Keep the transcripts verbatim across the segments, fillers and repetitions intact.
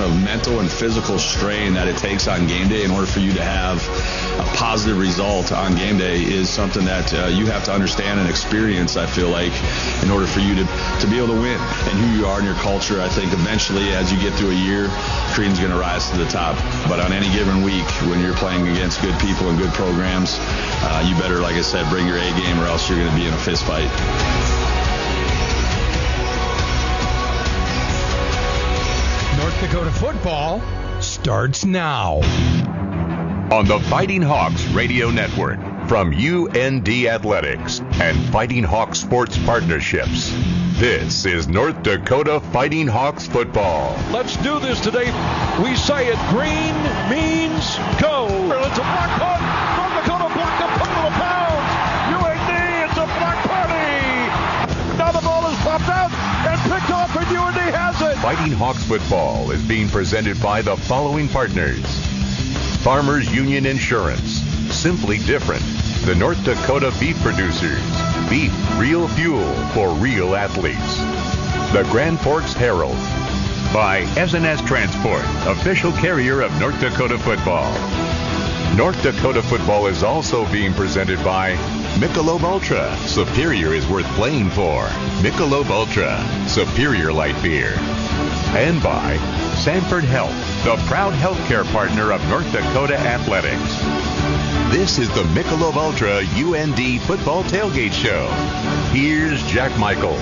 amount of mental and physical strain that it takes on game day in order for you to have a positive result on game day is something that uh, you have to understand and experience, I feel like, in order for you to, to be able to win. And who you are and your culture, I think eventually as you get through a year, Creedon's going to rise to the top. But on any given week, when you're playing against good people and good programs, uh, you better, like I said, bring your A game or else you're going to be in a fist fight. North Dakota football starts now. On the Fighting Hawks Radio Network, from U N D Athletics and Fighting Hawks Sports Partnerships, this is North Dakota Fighting Hawks football. Let's do this today. We say it. Green means go. It's a block punt. North Dakota blocked a punt of the pound. U N D, it's a block party. Now the ball is popped out and picked off, and U N D has it. Fighting Hawks football is being presented by the following partners. Farmers Union Insurance, Simply Different, the North Dakota Beef Producers, beef, real fuel for real athletes. The Grand Forks Herald, by S and S Transport, official carrier of North Dakota football. North Dakota football is also being presented by Michelob Ultra, Superior is worth playing for. Michelob Ultra, Superior light beer. And by Sanford Health, the proud healthcare partner of North Dakota Athletics. This is the Michelob Ultra U N D Football Tailgate Show. Here's Jack Michaels.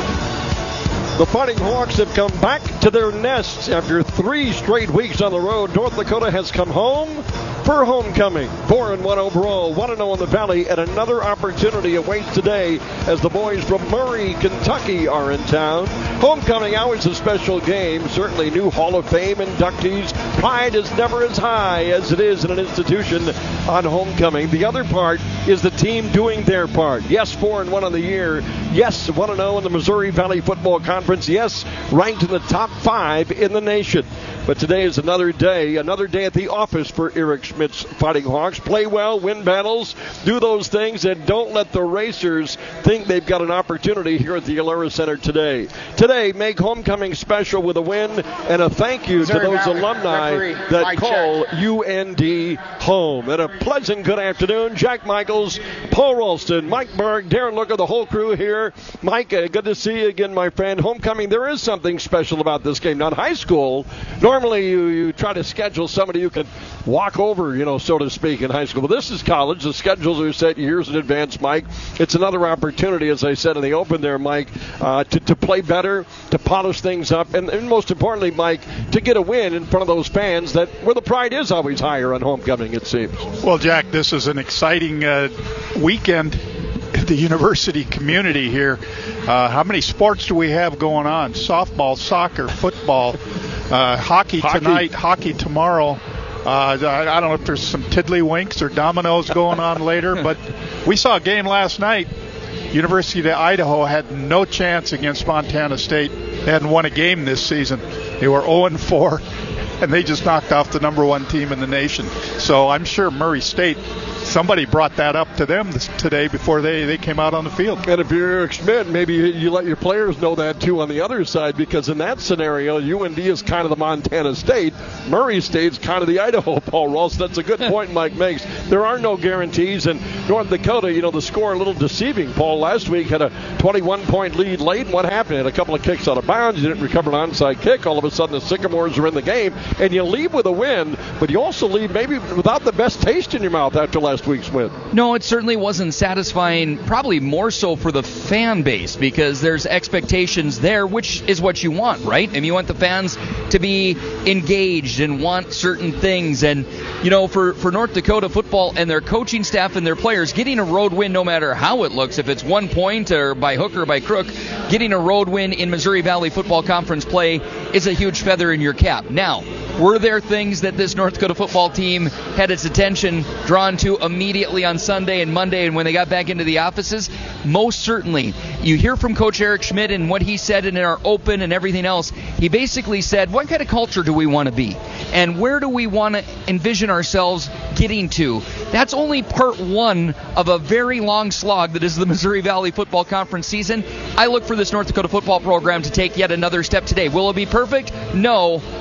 The Fighting Hawks have come back to their nests after three straight weeks on the road. North Dakota has come home for homecoming. four and one overall, one and oh in the Valley, and another opportunity awaits today as the boys from Murray, Kentucky are in town. Homecoming, always a special game. Certainly new Hall of Fame inductees. Pride is never as high as it is in an institution on homecoming. The other part is the team doing their part. Yes, four and one on the year. Yes, one and oh in the Missouri Valley Football Conference. Yes, ranked in the top five in the nation. But today is another day, another day at the office for Eric Schmidt's Fighting Hawks. Play well, win battles, do those things, and don't let the racers think they've got an opportunity here at the Alara Center today. Today, make homecoming special with a win and a thank you Missouri to those Valley alumni referee, that call check. U N D home. And a pleasant good afternoon. Jack Michaels, Paul Ralston, Mike Berg, Darren Looker, the whole crew here. Mike, uh, good to see you again, my friend. Homecoming, there is something special about this game. Not high school. Normally, you, you try to schedule somebody you can walk over, you know, so to speak, in high school. But this is college. The schedules are set years in advance, Mike. It's another opportunity, as I said in the open there, Mike, uh, to, to play better, to polish things up, and, and most importantly, Mike, to get a win in front of those fans that where the pride is always higher on homecoming, it seems. Well, Jack, this is an exciting uh, weekend. The university community here. Uh, how many sports do we have going on? Softball, soccer, football, uh, hockey, hockey tonight, hockey tomorrow. Uh, I, I don't know if there's some tiddlywinks or dominoes going on later, but we saw a game last night. University of Idaho had no chance against Montana State. They hadn't won a game this season. They were oh and four, and they just knocked off the number one team in the nation. So I'm sure Murray State, somebody brought that up to them this, today before they, they came out on the field. And if you're Eric Schmidt, maybe you let your players know that too on the other side, because in that scenario, U N D is kind of the Montana State. Murray State's kind of the Idaho, Paul Ross. That's a good point Mike makes. There are no guarantees, and North Dakota, you know, the score a little deceiving. Paul last week had a twenty-one point lead late, and what happened? Had a couple of kicks out of bounds. You didn't recover an onside kick. All of a sudden, the Sycamores are in the game, and you leave with a win, but you also leave maybe without the best taste in your mouth after last week's win. No, it certainly wasn't satisfying, probably more so for the fan base, because there's expectations there, which is what you want, right? And you want the fans to be engaged and want certain things. And, you know, for, for North Dakota football and their coaching staff and their players, getting a road win, no matter how it looks, if it's one point or by hook or by crook, getting a road win in Missouri Valley Football Conference play is a huge feather in your cap. Now, were there things that this North Dakota football team had its attention drawn to immediately on Sunday and Monday and when they got back into the offices? Most certainly. You hear from Coach Eric Schmidt and what he said in our open and everything else. He basically said, what kind of culture do we want to be? And where do we want to envision ourselves getting to? That's only part one of a very long slog that is the Missouri Valley Football Conference season. I look for this North Dakota football program to take yet another step today. Will it be perfect? No.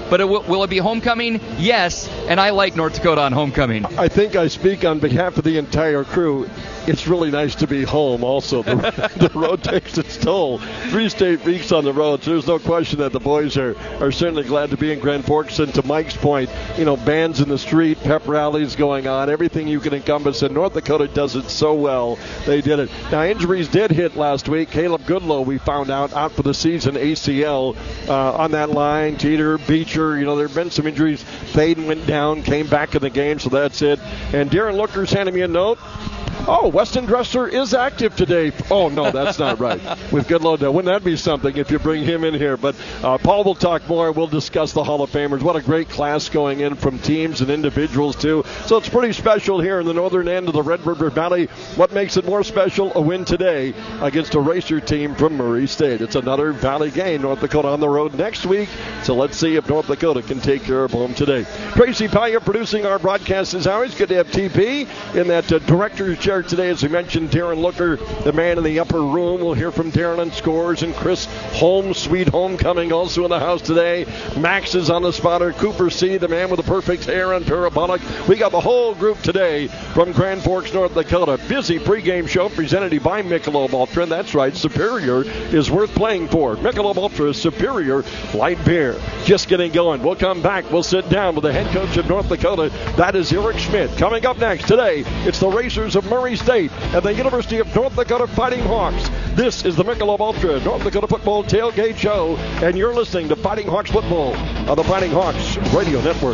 But it will, will it be homecoming? Yes, and I like North Dakota on homecoming. I think I speak on behalf of the entire crew. It's really nice to be home also. The, the road takes its toll. Three straight weeks on the road, so there's no question that the boys are, are certainly glad to be in Grand Forks. And to Mike's point, you know, bands in the street, pep rallies going on, everything you can encompass. And North Dakota does it so well. They did it. Now, injuries did hit last week. Caleb Goodlow, we found out, out for the season, A C L uh, on that line. Teeter, Beecher, you know, there have been some injuries. Thaden went down, came back in the game, so that's it. And Darren Looker's handing me a note. Oh, Weston Dressler is active today. Oh, no, that's not right. With Goodlow, wouldn't that be something if you bring him in here? But uh, Paul will talk more. We'll discuss the Hall of Famers. What a great class going in from teams and individuals, too. So it's pretty special here in the northern end of the Red River Valley. What makes it more special? A win today against a racer team from Murray State. It's another Valley game. North Dakota on the road next week. So let's see if North Dakota can take care of home today. Tracy Paya producing our broadcast as always. Good to have T P in that uh, director's chair today. As we mentioned, Darren Looker, the man in the upper room. We'll hear from Darren on scores, and Chris Holmes, sweet homecoming, also in the house today. Max is on the spotter. Cooper C., the man with the perfect hair and parabolic. We got the whole group today from Grand Forks, North Dakota. Busy pregame show presented by Michelob Ultra. That's right, Superior is worth playing for. Michelob Ultra is Superior light beer. Just getting going. We'll come back. We'll sit down with the head coach of North Dakota. That is Eric Schmidt. Coming up next today, it's the Racers of Murray State and the University of North Dakota Fighting Hawks. This is the Michelob Ultra North Dakota Football Tailgate Show, and you're listening to Fighting Hawks Football on the Fighting Hawks Radio Network.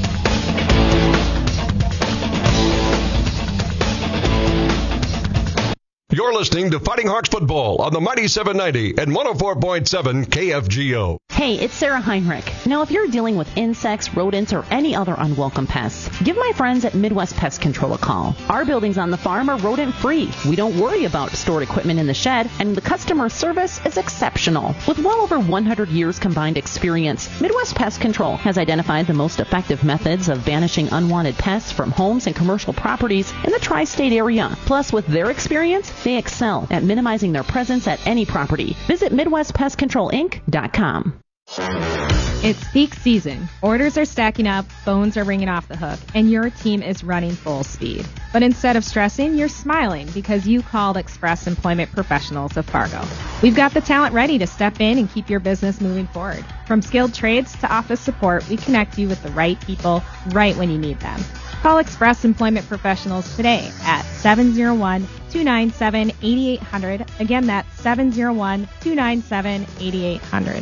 You're listening to Fighting Hawks Football on the Mighty seven ninety and one oh four point seven K F G O. Hey, it's Sarah Heinrich. Now, if you're dealing with insects, rodents, or any other unwelcome pests, give my friends at Midwest Pest Control a call. Our buildings on the farm are rodent-free. We don't worry about stored equipment in the shed, and the customer service is exceptional. With well over one hundred years combined experience, Midwest Pest Control has identified the most effective methods of banishing unwanted pests from homes and commercial properties in the tri-state area. Plus, with their experience, they excel at minimizing their presence at any property. Visit Midwest Pest Control Inc dot com. It's peak season. Orders are stacking up, phones are ringing off the hook, and your team is running full speed. But instead of stressing, you're smiling because you called Express Employment Professionals of Fargo. We've got the talent ready to step in and keep your business moving forward. From skilled trades to office support, we connect you with the right people right when you need them. Call Express Employment Professionals today at seven oh one, two nine seven, eight eight zero zero. Again, that's seven oh one, two nine seven, eight eight zero zero.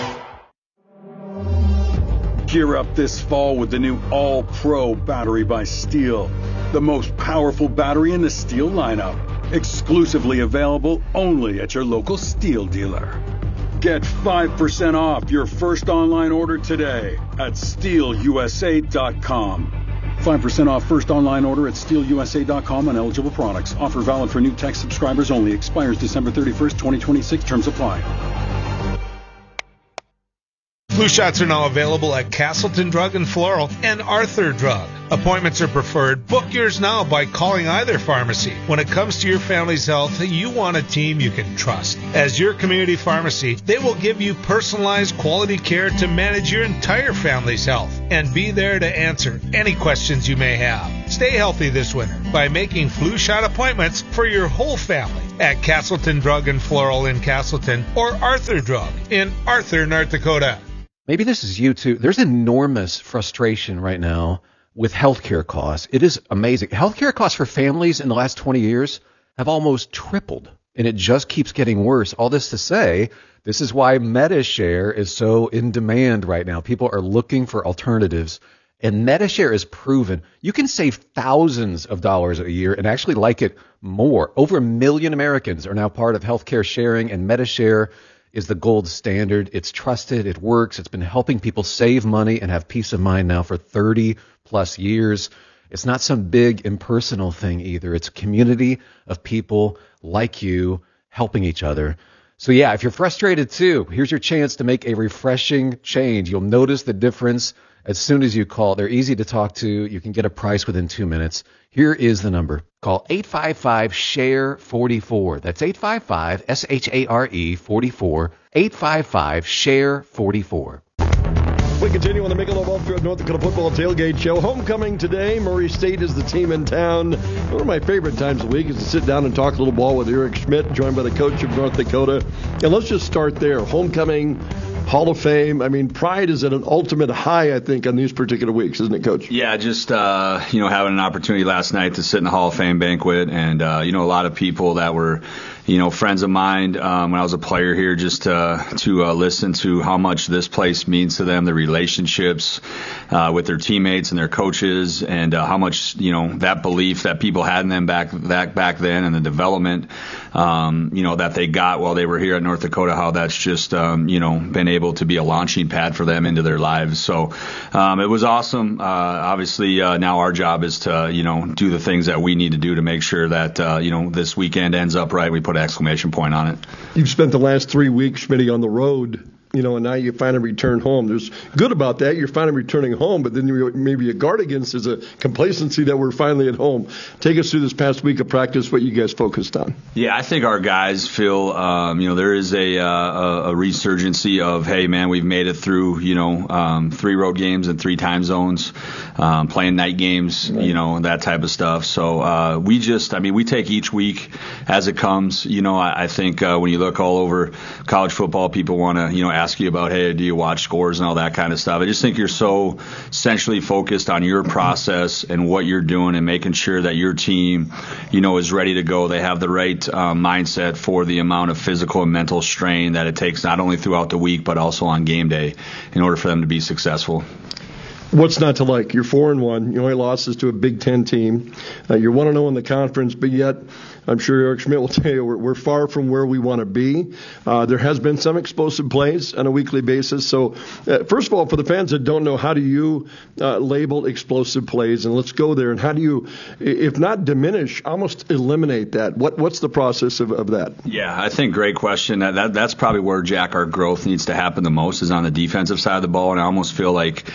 Gear up this fall with the new All-Pro battery by Steel. The most powerful battery in the Steel lineup. Exclusively available only at your local Steel dealer. Get five percent off your first online order today at steel u s a dot com. five percent off first online order at steel u s a dot com on eligible products. Offer valid for new tech subscribers only. Expires December thirty-first, twenty twenty-six. Terms apply. Flu shots are now available at Castleton Drug and Floral and Arthur Drug. Appointments are preferred. Book yours now by calling either pharmacy. When it comes to your family's health, you want a team you can trust. As your community pharmacy, they will give you personalized quality care to manage your entire family's health and be there to answer any questions you may have. Stay healthy this winter by making flu shot appointments for your whole family at Castleton Drug and Floral in Castleton or Arthur Drug in Arthur, North Dakota. Maybe this is you too. There's enormous frustration right now with healthcare costs. It is amazing. Healthcare costs for families in the last twenty years have almost tripled, and it just keeps getting worse. All this to say, this is why MediShare is so in demand right now. People are looking for alternatives, and MediShare is proven. You can save thousands of dollars a year and actually like it more. Over a million Americans are now part of healthcare sharing, and MediShare is the gold standard. It's trusted. It works. It's been helping people save money and have peace of mind now for thirty plus years. It's not some big impersonal thing either. It's a community of people like you helping each other. So yeah, if you're frustrated too, here's your chance to make a refreshing change. You'll notice the difference as soon as you call. They're easy to talk to. You can get a price within two minutes. Here is the number. Call eight five five, S H A R E, four four. That's eight five five, S H A R E, four four. eight five five, S H A R E, four four. We continue on the Michelob Ultra North Dakota Football Tailgate Show. Homecoming today. Murray State is the team in town. One of my favorite times of the week is to sit down and talk a little ball with Eric Schmidt, joined by the coach of North Dakota. And let's just start there. Homecoming, Hall of Fame. I mean, pride is at an ultimate high, I think, on these particular weeks, isn't it, Coach? Yeah, just, uh, you know, having an opportunity last night to sit in the Hall of Fame banquet and, uh, you know, a lot of people that were, you know, friends of mine um, when I was a player here, just uh, to uh, listen to how much this place means to them, the relationships uh, with their teammates and their coaches, and uh, how much, you know, that belief that people had in them back back, back then, and the development, um, you know, that they got while they were here at North Dakota, how that's just, um, you know, been able to be a launching pad for them into their lives. So um, it was awesome. Uh, obviously, uh, now our job is to, you know, do the things that we need to do to make sure that, uh, you know, this weekend ends up right. We put exclamation point on it. You've spent the last three weeks, Schmitty, on the road, you know, and now you finally return home. There's good about that. You're finally returning home, but then you maybe you guard against is a complacency that we're finally at home. Take us through this past week of practice, what you guys focused on. Yeah, I think our guys feel, um, you know, there is a, uh, a resurgency of, hey, man, we've made it through, you know, um, three road games and three time zones, um, playing night games, right. You know, that type of stuff. So uh, we just, I mean, we take each week as it comes. You know, I, I think uh, when you look all over college football, people want to, you know, ask you about, hey, do you watch scores and all that kind of stuff. I just think you're so essentially focused on your process and what you're doing and making sure that your team, you know, is ready to go. They have the right um, mindset for the amount of physical and mental strain that it takes not only throughout the week but also on game day in order for them to be successful. What's not to like? You're four and one. You only losses to a Big Ten team. Uh, you're one and zero in the conference, but yet I'm sure Eric Schmidt will tell you we're, we're far from where we want to be. Uh, there has been some explosive plays on a weekly basis. So, uh, first of all, for the fans that don't know, how do you uh, label explosive plays? And let's go there. And how do you, if not diminish, almost eliminate that? What What's the process of, of that? Yeah, I think great question. That, that that's probably where, Jack, our growth needs to happen the most is on the defensive side of the ball. And I almost feel like,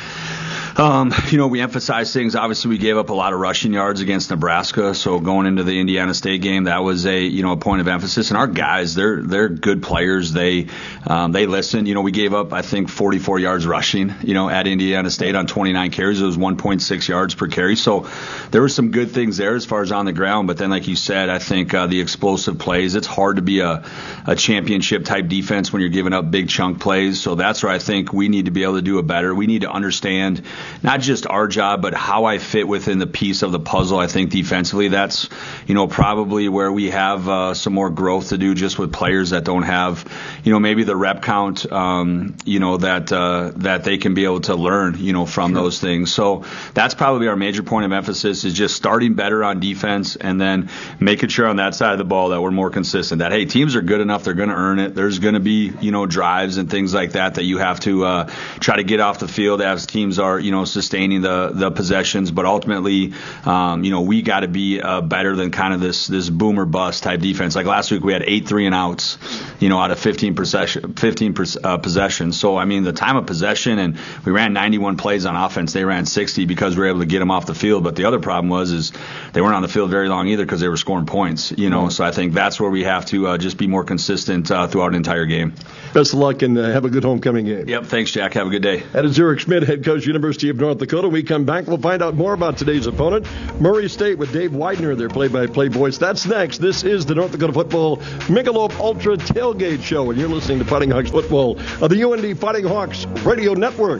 Um, you know, we emphasize things. Obviously, we gave up a lot of rushing yards against Nebraska. So going into the Indiana State game, that was a, you know, a point of emphasis. And our guys, they're they're good players. They um, they listen. You know, we gave up, I think, forty-four yards rushing, you know, at Indiana State on twenty-nine carries. It was one point six yards per carry. So there were some good things there as far as on the ground. But then, like you said, I think uh, the explosive plays, it's hard to be a, a championship-type defense when you're giving up big chunk plays. So that's where I think we need to be able to do it better. We need to understand not just our job, but how I fit within the piece of the puzzle. I think defensively, that's, you know, probably where we have uh, some more growth to do just with players that don't have, you know, maybe the rep count, um, you know, that uh, that they can be able to learn, you know, from sure. those things. So that's probably our major point of emphasis is just starting better on defense and then making sure on that side of the ball that we're more consistent, that, hey, teams are good enough, they're going to earn it. There's going to be, you know, drives and things like that that you have to uh, try to get off the field as teams are, you know, sustaining the the possessions, but ultimately, um, you know, we got to be uh, better than kind of this this boom or bust type defense. Like last week, we had eight three and outs, you know, out of fifteen possession, fifteen uh, possessions. So I mean, the time of possession, and we ran ninety-one plays on offense. They ran sixty because we were able to get them off the field. But the other problem was is they weren't on the field very long either because they were scoring points. You know, mm-hmm. So I think that's where we have to uh, just be more consistent uh, throughout an entire game. Best of luck and uh, have a good homecoming game. Yep, thanks, Jack. Have a good day. That is Eric Schmidt, head coach, University of North Dakota. We come back, we'll find out more about today's opponent, Murray State, with Dave Widener, their play-by-play voice. That's next. This is the North Dakota Football Michelob Ultra Tailgate Show, and you're listening to Fighting Hawks Football of the U N D Fighting Hawks Radio Network.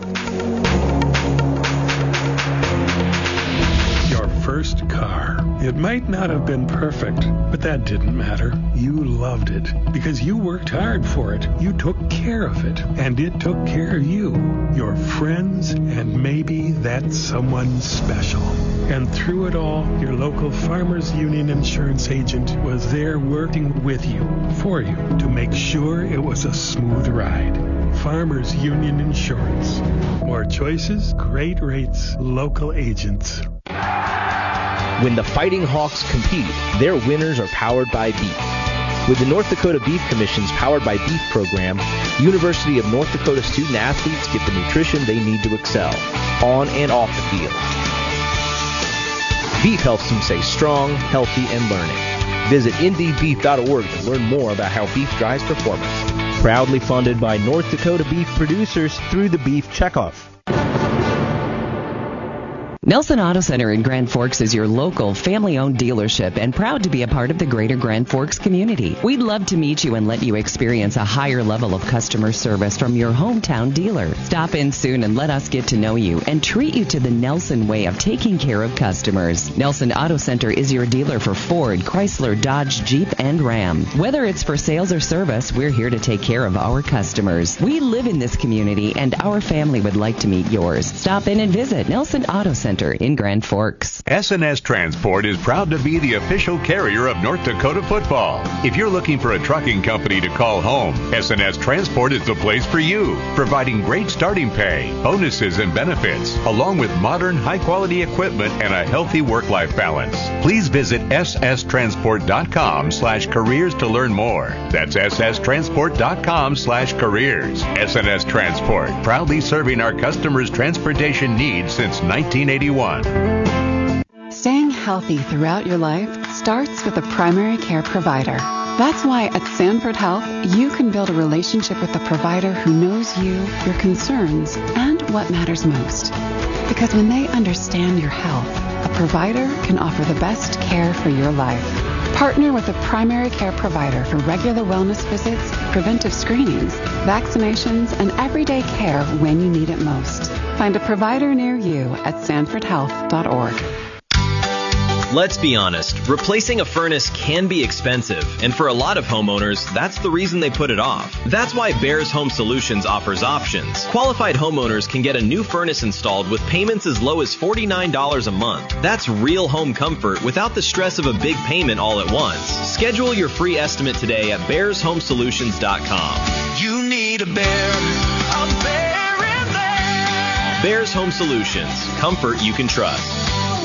Your first car. It might not have been perfect, but that didn't matter. You loved it because you worked hard for it. You took care of it, and it took care of you, your friends, and maybe that someone special. And through it all, your local Farmers Union insurance agent was there working with you, for you, to make sure it was a smooth ride. Farmers Union Insurance. More choices, great rates, local agents. When the Fighting Hawks compete, their winners are powered by beef. With the North Dakota Beef Commission's Powered by Beef program, University of North Dakota student athletes get the nutrition they need to excel, on and off the field. Beef helps them stay strong, healthy, and learning. Visit indeed beef dot org to learn more about how beef drives performance. Proudly funded by North Dakota beef producers through the Beef Checkoff. Nelson Auto Center in Grand Forks is your local, family-owned dealership and proud to be a part of the greater Grand Forks community. We'd love to meet you and let you experience a higher level of customer service from your hometown dealer. Stop in soon and let us get to know you and treat you to the Nelson way of taking care of customers. Nelson Auto Center is your dealer for Ford, Chrysler, Dodge, Jeep, and Ram. Whether it's for sales or service, we're here to take care of our customers. We live in this community and our family would like to meet yours. Stop in and visit Nelson Auto Center in Grand Forks. S and S Transport is proud to be the official carrier of North Dakota football. If you're looking for a trucking company to call home, S and S Transport is the place for you, providing great starting pay, bonuses, and benefits, along with modern, high-quality equipment and a healthy work-life balance. Please visit s s transport dot com slash careers to learn more. That's s s transport dot com slash careers. S and S Transport, proudly serving our customers' transportation needs since nineteen eighty-one. Staying healthy throughout your life starts with a primary care provider. That's why at Sanford Health, you can build a relationship with a provider who knows you, your concerns, and what matters most. Because when they understand your health, a provider can offer the best care for your life. Partner with a primary care provider for regular wellness visits, preventive screenings, vaccinations, and everyday care when you need it most. Find a provider near you at sanford health dot org. Let's be honest, replacing a furnace can be expensive, and for a lot of homeowners, that's the reason they put it off. That's why Bears Home Solutions offers options. Qualified homeowners can get a new furnace installed with payments as low as forty-nine dollars a month. That's real home comfort without the stress of a big payment all at once. Schedule your free estimate today at bears home solutions dot com. You need a bear, a bear in there. Bears Home Solutions. Comfort you can trust.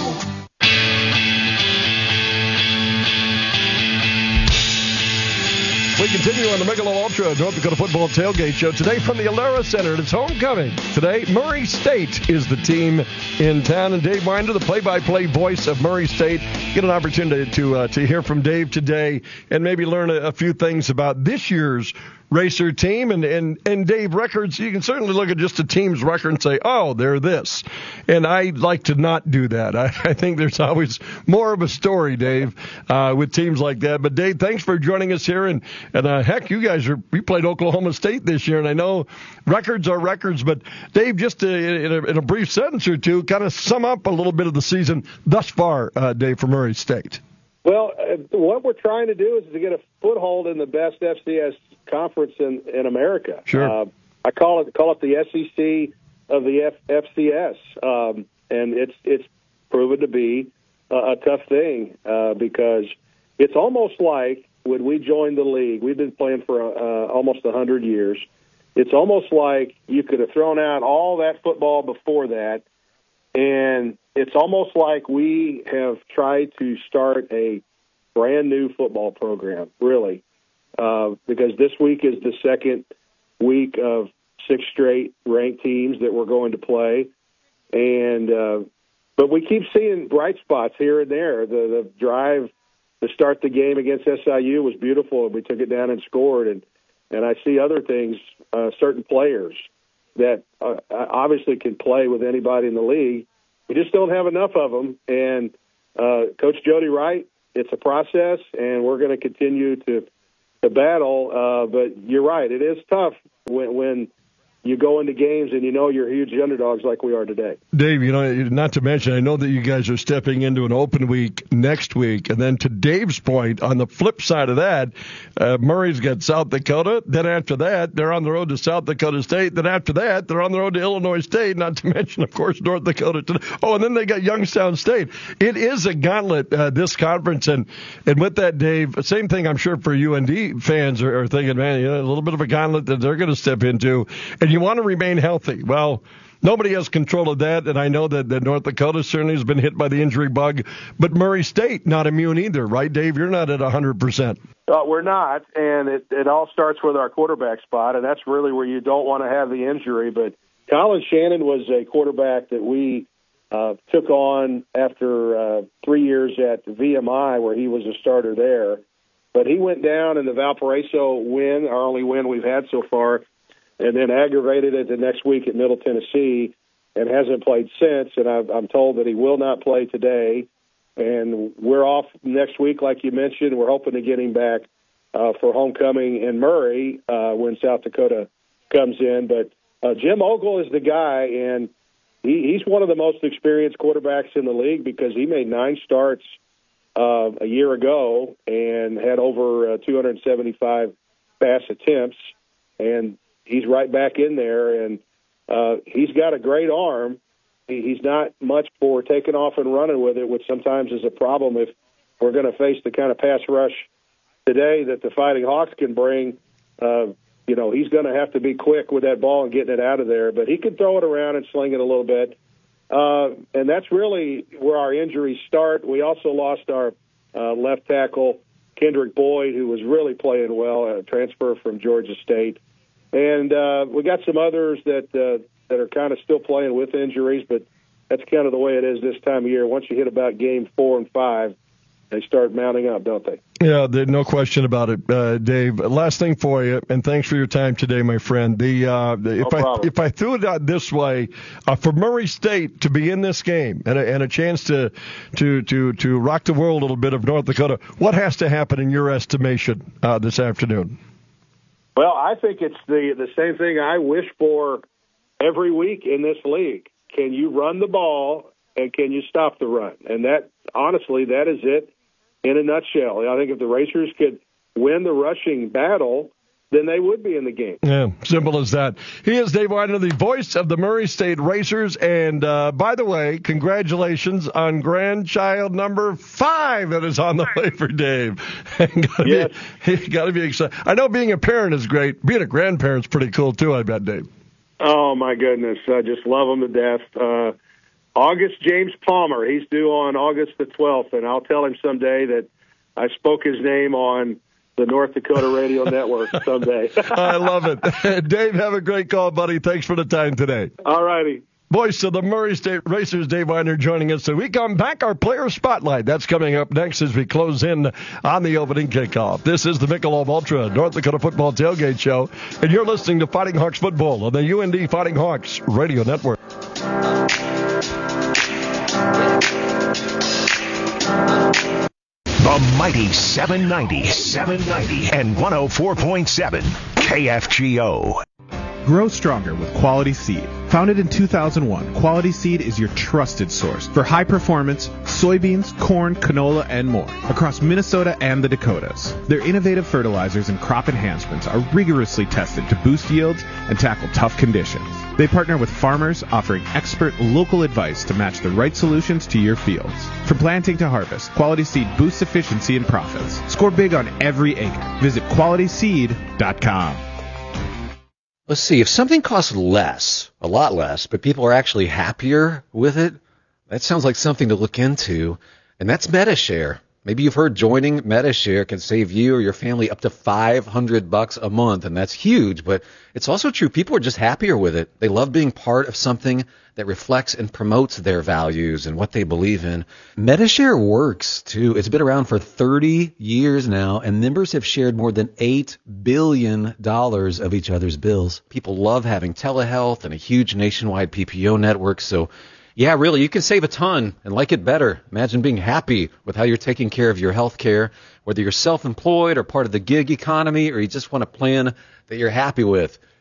We continue on the Michelob Ultra North Dakota Football Tailgate Show today from the Alara Center. It's homecoming. Today, Murray State is the team in town, and Dave Winder, the play-by-play voice of Murray State, get an opportunity to uh, to hear from Dave today and maybe learn a, a few things about this year's Racer team. And, and, and Dave, records, you can certainly look at just a team's record and say, oh, they're this. And I like to not do that. I, I think there's always more of a story, Dave, uh, with teams like that. But, Dave, thanks for joining us here. And, and uh, heck, you guys are we played Oklahoma State this year, and I know records are records. But, Dave, just to, in, a, in a brief sentence or two, kind of sum up a little bit of the season thus far, uh, Dave, for Murray State. Well, uh, what we're trying to do is to get a foothold in the best F C S conference in, in America. Sure. Uh, I call it call it the S E C of the F, FCS, um, and it's it's proven to be a, a tough thing uh, because it's almost like when we joined the league, we've been playing for uh, almost one hundred years. It's almost like you could have thrown out all that football before that, and it's almost like we have tried to start a brand new football program, really, uh, because this week is the second week of six straight ranked teams that we're going to play. And uh, but we keep seeing bright spots here and there. The, the drive to start the game against S I U was beautiful, and we took it down and scored. And, and I see other things, uh, certain players that uh, obviously can play with anybody in the league. We just don't have enough of them. And uh, Coach Jody Wright, it's a process, and we're going to continue to to battle. Uh, but you're right, it is tough when, when you go into games and you know you're huge underdogs like we are today. Dave, you know, not to mention, I know that you guys are stepping into an open week next week. And then to Dave's point, on the flip side of that, uh, Murray's got South Dakota. Then after that, they're on the road to South Dakota State. Then after that, they're on the road to Illinois State, not to mention, of course, North Dakota. To, oh, and then they got Youngstown State. It is a gauntlet, uh, this conference. And, and with that, Dave, same thing I'm sure for U N D fans are, are thinking, man, you know, a little bit of a gauntlet that they're going to step into. And you want to remain healthy. Well, nobody has control of that, and I know that, that North Dakota certainly has been hit by the injury bug, but Murray State not immune either, right, Dave? You're not at one hundred percent. Uh, we're not, and it, it all starts with our quarterback spot, and that's really where you don't want to have the injury. But Colin Shannon was a quarterback that we uh, took on after uh, three years at V M I, where he was a starter there. But he went down in the Valparaiso win, our only win we've had so far, and then aggravated it the next week at Middle Tennessee. and hasn't played since. And I've, I'm told that he will not play today. And we're off next week, like you mentioned. We're hoping to get him back uh, for homecoming in Murray uh, when South Dakota comes in. But uh, Jim Ogle is the guy, and he, he's one of the most experienced quarterbacks in the league because he made nine starts uh, a year ago and had over uh, two hundred seventy-five pass attempts. And he's right back in there, and uh, he's got a great arm. He's not much for taking off and running with it, which sometimes is a problem if we're going to face the kind of pass rush today that the Fighting Hawks can bring. Uh, you know, he's going to have to be quick with that ball and getting it out of there. But he can throw it around and sling it a little bit. Uh, and that's really where our injuries start. We also lost our uh, left tackle, Kendrick Boyd, who was really playing well, a transfer from Georgia State. And uh, we got some others that uh, that are kind of still playing with injuries, but that's kind of the way it is this time of year. Once you hit about game four and five, they start mounting up, don't they? Yeah, there's no question about it, uh, Dave. Last thing for you, and thanks for your time today, my friend. The, uh, the if no I if I threw it out this way, uh, for Murray State to be in this game and a, and a chance to to to to rock the world a little bit of North Dakota, what has to happen in your estimation uh, this afternoon? Well, I think it's the the same thing I wish for every week in this league. Can you run the ball and can you stop the run? And that, honestly, that is it in a nutshell. I think if the Racers could win the rushing battle, then they would be in the game. Yeah, simple as that. He is Dave Widener, the voice of the Murray State Racers. And, uh, by the way, congratulations on grandchild number five that is on the way for Dave. gotta yes. be, got to be excited. I know being a parent is great. Being a grandparent's pretty cool, too, I bet, Dave. Oh, my goodness. I just love him to death. Uh, August James Palmer, he's due on August the twelfth, and I'll tell him someday that I spoke his name on the North Dakota Radio Network someday. I love it. Dave, have a great call, buddy. Thanks for the time today. All righty. Voice of the Murray State Racers, Dave Widener, joining us. So we come back, our player spotlight. That's coming up next as we close in on the opening kickoff. This is the Michelob Ultra North Dakota Football Tailgate Show, and you're listening to Fighting Hawks Football on the U N D Fighting Hawks Radio Network. The mighty seven ninety, seven ninety, and one oh four point seven K F G O. Grow stronger with Quality Seed. Founded in two thousand one, Quality Seed is your trusted source for high performance soybeans, corn, canola, and more across Minnesota and the Dakotas. Their innovative fertilizers and crop enhancements are rigorously tested to boost yields and tackle tough conditions. They partner with farmers, offering expert local advice to match the right solutions to your fields. From planting to harvest, Quality Seed boosts efficiency and profits. Score big on every acre. Visit quality seed dot com. Let's see, if something costs less, a lot less, but people are actually happier with it, that sounds like something to look into, and that's Medi-Share. Maybe you've heard joining Medi-Share can save you or your family up to five hundred bucks a month, and that's huge, but it's also true. People are just happier with it. They love being part of something that reflects and promotes their values and what they believe in. Medi-Share works, too. It's been around for thirty years now, and members have shared more than eight billion dollars of each other's bills. People love having telehealth and a huge nationwide P P O network, so yeah, really, you can save a ton and like it better. Imagine being happy with how you're taking care of your health care, whether you're self-employed or part of the gig economy or you just want a plan that you're happy with.